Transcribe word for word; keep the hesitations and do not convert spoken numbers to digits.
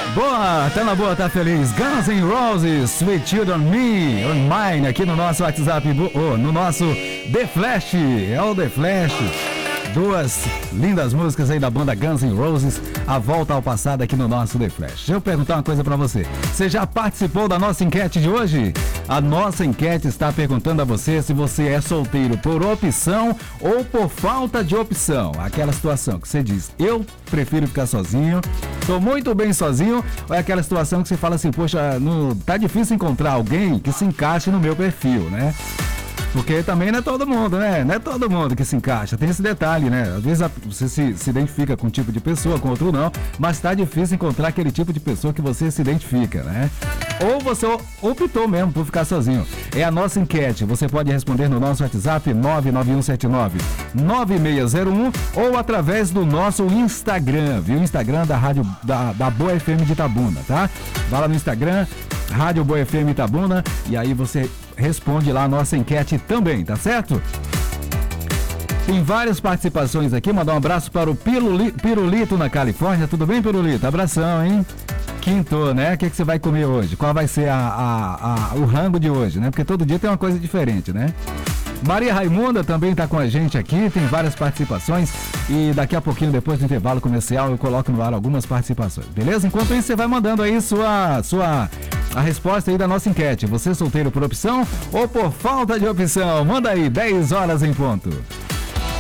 Boa, tá na boa, tá feliz. Guns N' Roses, Sweet Child on Me, on Mine, aqui no nosso WhatsApp, oh, no nosso The Flash, é o The Flash. Duas lindas músicas aí da banda Guns N' Roses, a volta ao passado aqui no nosso The Flash. Deixa eu perguntar uma coisa pra você. Você já participou da nossa enquete de hoje? A nossa enquete está perguntando a você se você é solteiro por opção ou por falta de opção. Aquela situação que você diz, eu prefiro ficar sozinho, tô muito bem sozinho, ou é aquela situação que você fala assim, poxa, no, tá difícil encontrar alguém que se encaixe no meu perfil, né? Porque também não é todo mundo, né? Não é todo mundo que se encaixa. Tem esse detalhe, né? Às vezes você se, se identifica com um tipo de pessoa, com outro não. Mas tá difícil encontrar aquele tipo de pessoa que você se identifica, né? Ou você optou mesmo por ficar sozinho. É a nossa enquete. Você pode responder no nosso WhatsApp nove nove um sete nove nove seis zero um ou através do nosso Instagram, viu? Instagram da Rádio da, da Boa F M de Itabuna, tá? Vai lá no Instagram, Rádio Boa F M Itabuna, e aí você responde lá a nossa enquete também, tá certo? Tem várias participações aqui, mandar um abraço para o Piruli, Pirulito na Califórnia. Tudo bem, Pirulito? Abração, hein? Quinto, né? O que, que você vai comer hoje? Qual vai ser a, a, a, o rango de hoje, né? Porque todo dia tem uma coisa diferente, né? Maria Raimunda também está com a gente aqui, tem várias participações e daqui a pouquinho, depois do intervalo comercial, eu coloco no ar algumas participações, beleza? Enquanto isso, você vai mandando aí sua, sua, a resposta aí da nossa enquete. Você é solteiro por opção ou por falta de opção? Manda aí, dez horas em ponto.